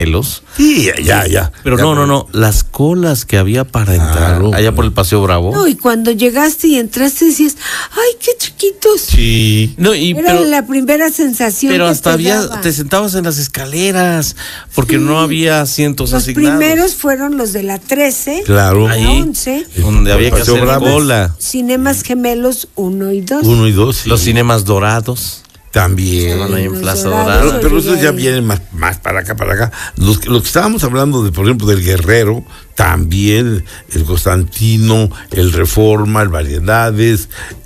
gemelos. Sí, ya. Pero no, las colas que había para entrar allá por el Paseo Bravo. No, y cuando llegaste y entraste decías, ¡ay, qué chiquitos! Sí. No, Era la primera sensación. Pero que hasta daba. te sentabas en las escaleras, porque no había asientos asignados. Los primeros fueron los de la 13, claro, la ahí, 11, donde había que hacer Bravo. cola. Cinemas Gemelos 1 y 2. 1 y 2. Sí. Los cinemas dorados. También. Estaban ahí en Los Plaza dorados. Dorada. Pero esos ya vienen más para acá. Los que estábamos hablando de, por ejemplo, del Guerrero, también el Constantino, el Reforma, el Variedades,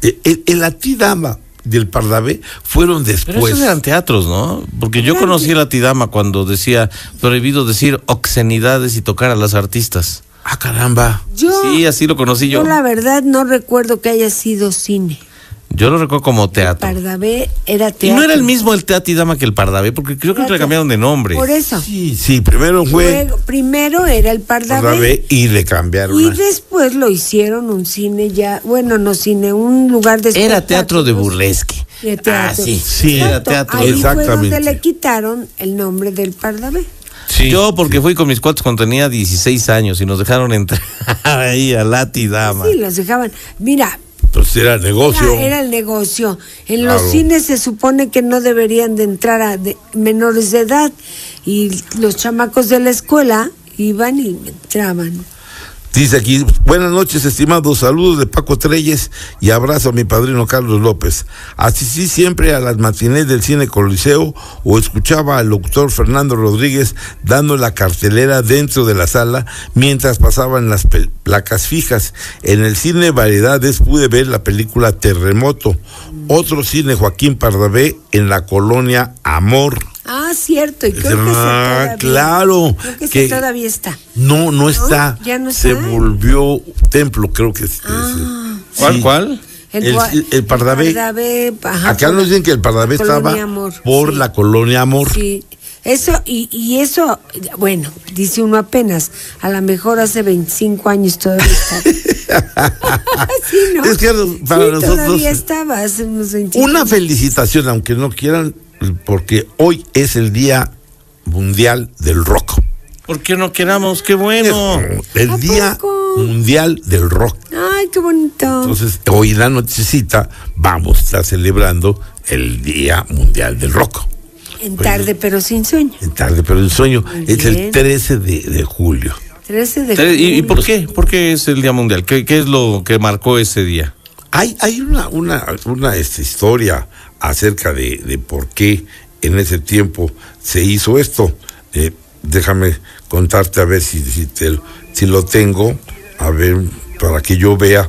el Atidama del Pardavé fueron después. Pero esos eran teatros, ¿no? Porque yo conocí el Atidama cuando decía prohibido decir obscenidades y tocar a las artistas. Ah, caramba. Sí, así lo conocí yo. Yo la verdad no recuerdo que haya sido cine. Yo lo recuerdo como teatro. Pardavé era teatro. Y no era el mismo el Atidama que el Pardavé, porque creo que le cambiaron de nombre. Por eso. Sí, primero fue Primero era el Pardavé y le cambiaron. y después lo hicieron un cine ya, bueno, no cine, un lugar de Era teatro de espectáculos. burlesque. De teatro. Sí, era teatro. Ahí fue donde Exactamente. le quitaron el nombre del Pardavé. Sí. Yo porque fui con mis cuates cuando tenía 16 años y nos dejaron entrar ahí al Atidama. Sí, los dejaban. Mira, Entonces era negocio. era el negocio. En Claro. los cines se supone que no deberían de entrar menores de edad y los chamacos de la escuela iban y entraban. Dice aquí, buenas noches, estimados, saludos de Paco Treyes y abrazo a mi padrino Carlos López. Asistí siempre a las matinés del Cine Coliseo o escuchaba al locutor Fernando Rodríguez dando la cartelera dentro de la sala mientras pasaban las placas fijas. En el Cine Variedades pude ver la película Terremoto. Otro cine Joaquín Pardavé en la colonia Amor. Ah, cierto, y creo que todavía. Claro. Creo que todavía está. No está. ¿Ya no Se está? volvió templo, creo que es. ¿Cuál? El Pardavé. Ajá, Acá nos dicen que el Pardavé estaba Amor, por sí. la colonia Amor. Sí, eso, y eso, bueno, dice uno apenas, a lo mejor hace 25 años todavía está. Sí, ¿no? Es que para sí, nosotros. todavía estaba hace unos 25 Una años. felicitación, aunque no quieran, porque hoy es el Día Mundial del Rock. ¿Por qué no queramos? ¡Qué bueno! El ¿A Día poco? Mundial del Rock. Ay, qué bonito. Entonces, hoy en la nochecita vamos a estar celebrando el Día Mundial del Rock. En tarde, pero sin sueño. En tarde, pero el sueño Muy es bien. el 13 de julio. 13 de julio. ¿Y por qué? ¿Por qué es el Día Mundial? ¿Qué es lo que marcó ese día? Hay una historia acerca de por qué en ese tiempo se hizo esto. Déjame contarte a ver si lo tengo, a ver, para que yo vea.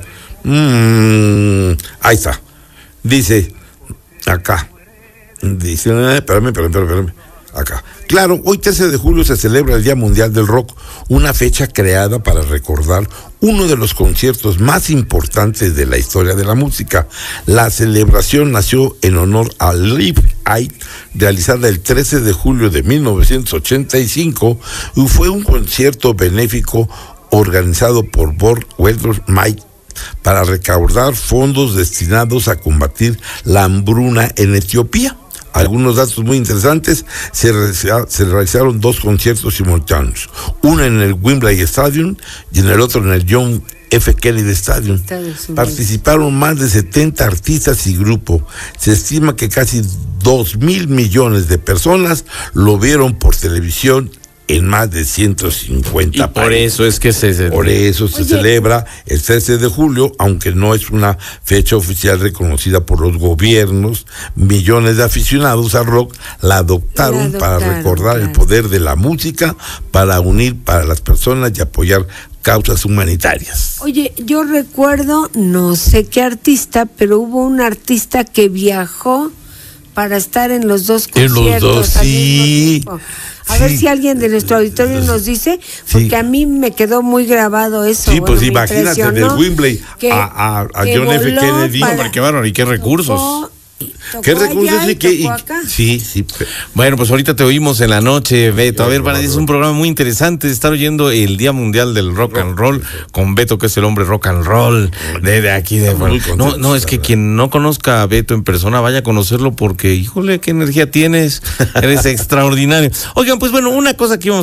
Ahí está. Dice, acá. Dice, espérame. Acá. Claro, hoy 13 de julio se celebra el Día Mundial del Rock, una fecha creada para recordar uno de los conciertos más importantes de la historia de la música. La celebración nació en honor al Live Aid, realizada el 13 de julio de 1985, y fue un concierto benéfico organizado por Borg Weather Mike para recaudar fondos destinados a combatir la hambruna en Etiopía. Algunos datos muy interesantes: se realizaron 2 conciertos simultáneos, uno en el Wembley Stadium y en el otro en el John F. Kennedy Stadium. Participaron más de 70 artistas y grupos. Se estima que casi 2,000 millones de personas lo vieron por televisión en más de 150 Y por países. eso es que Por eso se celebra el 13 de julio, aunque no es una fecha oficial reconocida por los gobiernos. Millones de aficionados al rock la adoptaron para recordar el poder de la música, para unir para las personas y apoyar causas humanitarias. Oye, yo recuerdo, no sé qué artista, pero hubo un artista que viajó para estar en los dos conciertos. En los dos, al sí. mismo tiempo. A ver si alguien de nuestro auditorio nos dice, porque a mí me quedó muy grabado eso. Sí, pues me imagínate, en el impresionó Wembley a John F. Kennedy. Hombre, qué bárbaro, y qué recursos. ¿Qué recursos? Sí. Bueno, pues ahorita te oímos en la noche, Beto. A ver, es un programa muy interesante. Estar oyendo el Día Mundial del Rock and Roll con Beto, que es el hombre rock and roll de aquí de... No, es que quien no conozca a Beto en persona vaya a conocerlo porque, híjole, qué energía tienes. Eres extraordinario. Oigan, pues bueno, una cosa que íbamos